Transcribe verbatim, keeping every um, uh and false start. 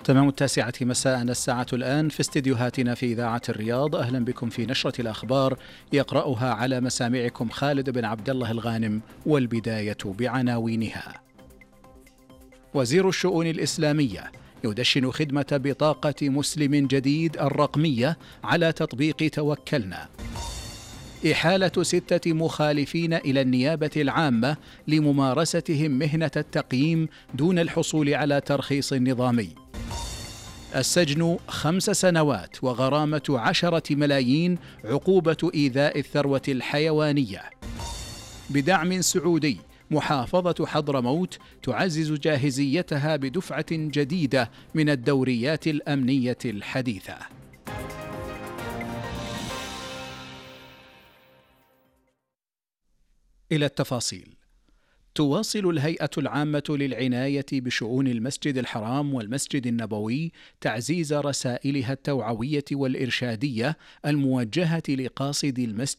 تمام التاسعة مساء الساعة الآن في استديوهاتنا في إذاعة الرياض. أهلا بكم في نشرة الأخبار يقرأها على مسامعكم خالد بن عبد الله الغانم، والبداية بعناوينها. وزير الشؤون الإسلامية يدشن خدمة بطاقة مسلم جديد الرقمية على تطبيق توكلنا. إحالة ستة مخالفين إلى النيابة العامة لممارستهم مهنة التقييم دون الحصول على ترخيص نظامي. السجن خمس سنوات وغرامة عشرة ملايين عقوبة إيذاء الثروة الحيوانية. بدعم سعودي محافظة حضرموت تعزز جاهزيتها بدفعة جديدة من الدوريات الأمنية الحديثة. إلى التفاصيل. تواصل الهيئة العامة للعناية بشؤون المسجد الحرام والمسجد النبوي تعزيز رسائلها التوعوية والإرشادية الموجهة لقاصدي المسجد